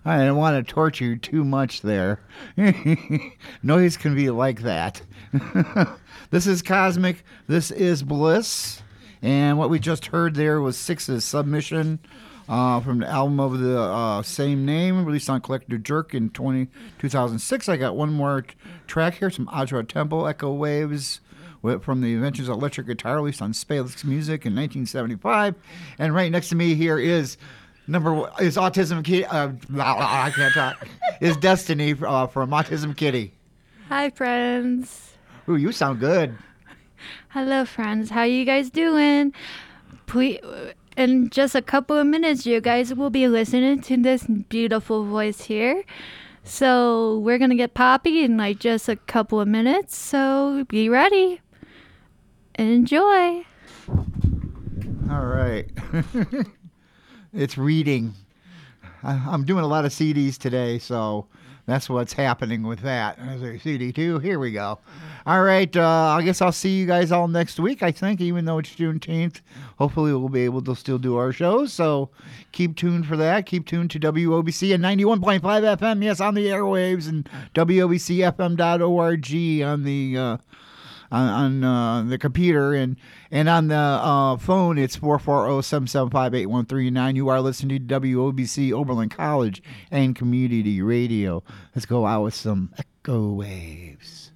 I don't want to torture you too much there. Noise can be like that. This is Cosmic. This is Bliss. And what we just heard there was Six's Submission from the album of the same name, released on Collector Jerk in 2006. I got one more track here, some Ajra Temple, Echo Waves, from the Inventions of Electric Guitar, released on Spalex Music in 1975. And right next to me here is Autism Kitty. I can't talk. Is Destiny from Autism Kitty. Hi, friends. Ooh, you sound good. Hello, friends. How you guys doing? Please, in just a couple of minutes, you guys will be listening to this beautiful voice here. So we're going to get poppy in like just a couple of minutes. So be ready. Enjoy. All right. It's reading. I'm doing a lot of CDs today, so that's what's happening with that. There's a CD2. Here we go. All right. I guess I'll see you guys all next week, I think, even though it's Juneteenth. Hopefully we'll be able to still do our shows, so keep tuned for that. Keep tuned to WOBC and 91.5 FM, yes, on the airwaves, and WOBCFM.org on the... on the computer, and on the phone, it's 440-775-8139. You are listening to WOBC Oberlin College and Community Radio. Let's go out with some Echo Waves.